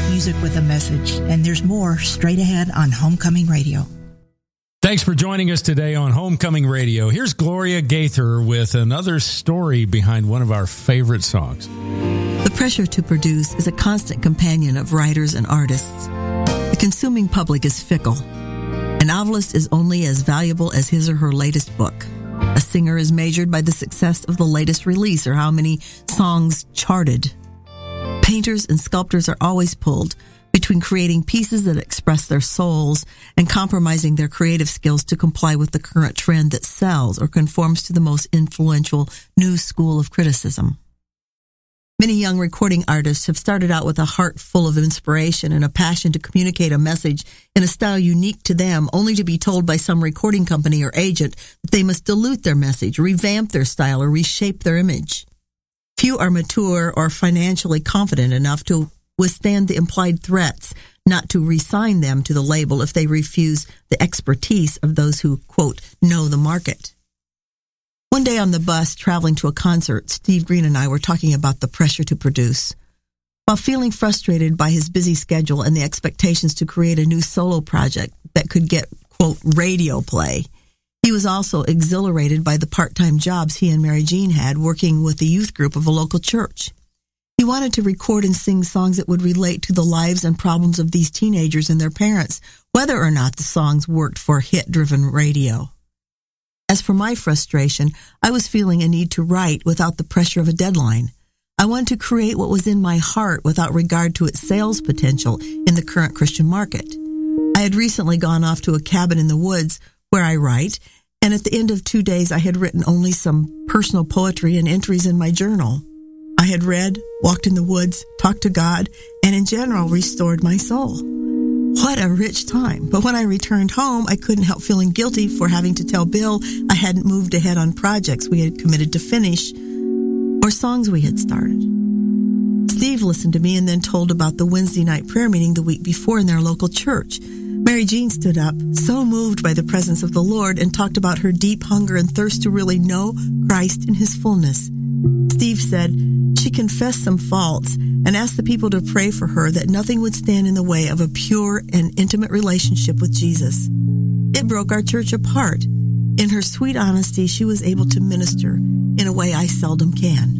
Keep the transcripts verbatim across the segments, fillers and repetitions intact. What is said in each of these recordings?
music with a message, and there's more straight ahead on Homecoming Radio. Thanks for joining us today on Homecoming Radio. Here's Gloria Gaither with another story behind one of our favorite songs. The pressure to produce is a constant companion of writers and artists. The consuming public is fickle. A novelist is only as valuable as his or her latest book. A singer is measured by the success of the latest release or how many songs charted. Painters and sculptors are always pulled between creating pieces that express their souls and compromising their creative skills to comply with the current trend that sells or conforms to the most influential new school of criticism. Many young recording artists have started out with a heart full of inspiration and a passion to communicate a message in a style unique to them, only to be told by some recording company or agent that they must dilute their message, revamp their style, or reshape their image. Few are mature or financially confident enough to withstand the implied threats not to re-sign them to the label if they refuse the expertise of those who, quote, know the market. One day on the bus traveling to a concert, Steve Green and I were talking about the pressure to produce. While feeling frustrated by his busy schedule and the expectations to create a new solo project that could get, quote, radio play, he was also exhilarated by the part-time jobs he and Mary Jean had working with the youth group of a local church. He wanted to record and sing songs that would relate to the lives and problems of these teenagers and their parents, whether or not the songs worked for hit-driven radio. As for my frustration, I was feeling a need to write without the pressure of a deadline. I wanted to create what was in my heart without regard to its sales potential in the current Christian market. I had recently gone off to a cabin in the woods where I write, and at the end of two days I had written only some personal poetry and entries in my journal. I had read, walked in the woods, talked to God, and in general restored my soul. What a rich time. But when I returned home, I couldn't help feeling guilty for having to tell Bill I hadn't moved ahead on projects we had committed to finish or songs we had started. Steve listened to me and then told about the Wednesday night prayer meeting the week before in their local church. Mary Jean stood up, so moved by the presence of the Lord, and talked about her deep hunger and thirst to really know Christ in his fullness. Steve said she confessed some faults and asked the people to pray for her that nothing would stand in the way of a pure and intimate relationship with Jesus. It broke our church apart. In her sweet honesty, she was able to minister in a way I seldom can.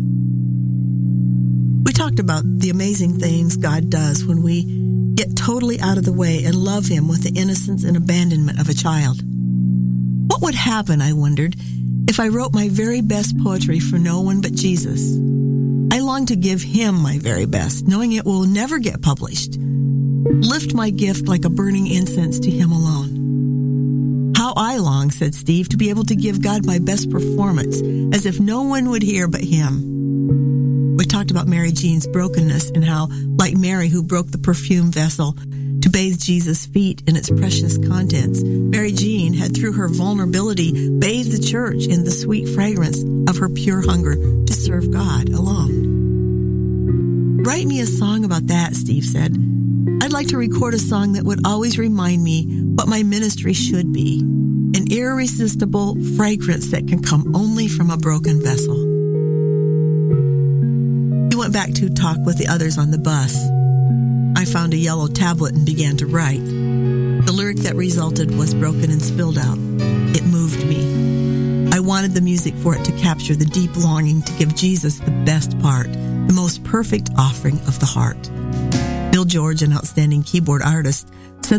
We talked about the amazing things God does when we get totally out of the way and love him with the innocence and abandonment of a child. What would happen, I wondered, if I wrote my very best poetry for no one but Jesus? I long to give him my very best, knowing it will never get published. Lift my gift like a burning incense to him alone. How I long, said Steve, to be able to give God my best performance, as if no one would hear but him. We talked about Mary Jean's brokenness and how, like Mary who broke the perfume vessel to bathe Jesus' feet in its precious contents, Mary Jean had, through her vulnerability, bathed the church in the sweet fragrance of her pure hunger to serve God alone. Write me a song about that, Steve said. I'd like to record a song that would always remind me what my ministry should be, an irresistible fragrance that can come only from a broken vessel. He went back to talk with the others on the bus. I found a yellow tablet and began to write. The lyric that resulted was broken and spilled out. It moved me. I wanted the music for it to capture the deep longing to give Jesus the best part, the most perfect offering of the heart. Bill George, an outstanding keyboard artist,